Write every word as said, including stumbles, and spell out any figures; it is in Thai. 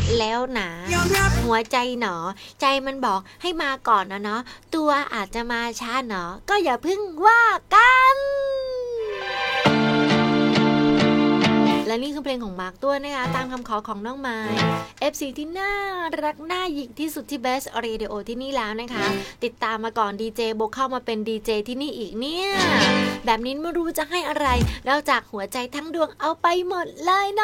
แล้วนะหัวใจหนอใจมันบอกให้มาก่อนนะเนาะตัวอาจจะมาช้าหนอก็อย่าเพิ่งว่ากันและนี่คือเพลงของมาร์คตัวนะคะตามคำขอของน้องไม้ เอฟ ซี ที่น่ารักน่าหยิกที่สุดที่ Best Radio ที่นี่แล้วนะคะติดตามมาก่อนดีเจโบเข้ามาเป็นดีเจที่นี่อีกเนี่ยแบบนี้ไม่รู้จะให้อะไรนอกจากหัวใจทั้งดวงเอาไปหมดเลยนะ